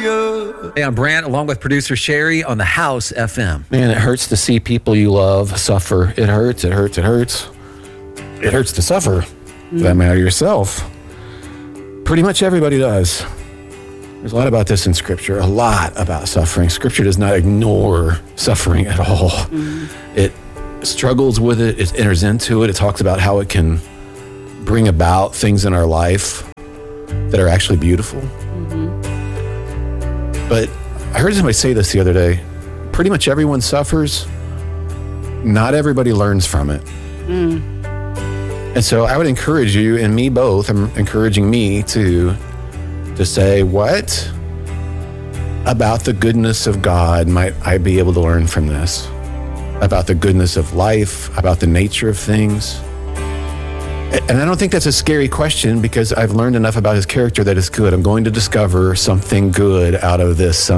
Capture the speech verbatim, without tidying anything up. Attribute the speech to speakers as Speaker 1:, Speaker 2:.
Speaker 1: Hallelujah.
Speaker 2: Hey, I'm Brant, along with producer Sherry on the House F M.
Speaker 3: Man, it hurts to see people you love suffer. It hurts, it hurts, it hurts. It hurts to suffer, for that matter, yourself. Pretty much everybody does. There's a lot about this in Scripture, a lot about suffering. Scripture does not ignore suffering at all. Mm. It struggles with it, it enters into it, it talks about how it can bring about things in our life that are actually beautiful. Mm-hmm. But I heard somebody say this the other day. Pretty much everyone suffers. Not everybody learns from it. Mm. And so I would encourage you, and me both, I'm encouraging me to, to say, what about the goodness of God might I be able to learn from this? About the goodness of life, about the nature of things. And I don't think that's a scary question because I've learned enough about his character that it's good. I'm going to discover something good out of this